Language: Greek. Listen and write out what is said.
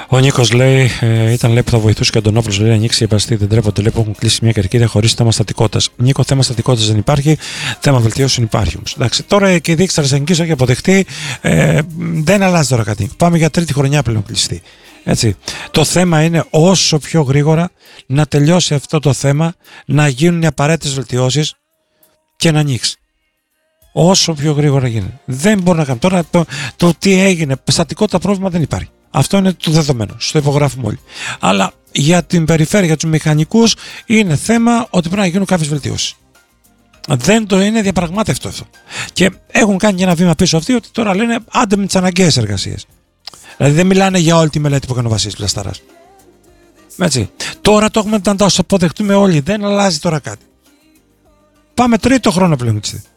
Ο Νίκος λέει, ήταν λέει που θα βοηθούσε και ο Αντωνόπουλος, λέει, να ανοίξει η επαστή. Δεν τρέπονται, λέει, που έχουν κλείσει μια κερκίδα χωρίς θέμα στατικότητας. Νίκο, θέμα στατικότητας δεν υπάρχει, θέμα βελτιώσεων υπάρχει όμως. Εντάξει, τώρα και η διοίκηση Τρασενικής έχει αποδεχτεί, δεν αλλάζει τώρα κάτι. Πάμε για τρίτη χρονιά πλέον κλειστή. Έτσι. Το θέμα είναι όσο πιο γρήγορα να τελειώσει αυτό το θέμα, να γίνουν οι απαραίτητες βελτιώσεις και να ανοίξει. Όσο πιο γρήγορα γίνεται. Δεν μπορεί να κάνει. Τώρα το τι έγινε, στατικότητα πρόβλημα δεν υπάρχει. Αυτό είναι το δεδομένο. Στο υπογράφουμε όλοι. Αλλά για την περιφέρεια, για τους μηχανικούς, είναι θέμα ότι πρέπει να γίνουν κάποιες βελτιώσεις. Δεν το είναι διαπραγμάτευτο αυτό. Και έχουν κάνει ένα βήμα πίσω αυτοί ότι τώρα λένε άντε με τις αναγκαίες εργασίες. Δηλαδή δεν μιλάνε για όλη τη μελέτη που έκανε ο Βασίλης Πλασταράς. Έτσι. Τώρα το έχουμε να το αποδεχτούμε όλοι. Δεν αλλάζει τώρα κάτι. Πάμε τρίτο χρόνο πλέον.